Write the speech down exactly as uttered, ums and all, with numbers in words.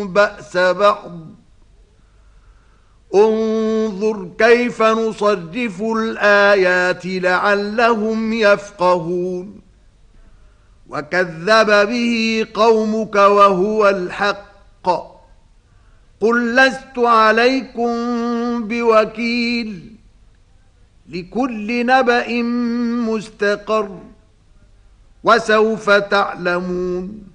بأس بعض انظر كيف نصرف الآيات لعلهم يفقهون وكذب به قومك وهو الحق قل لست عليكم بوكيل لكل نبأ مستقر وسوف تعلمون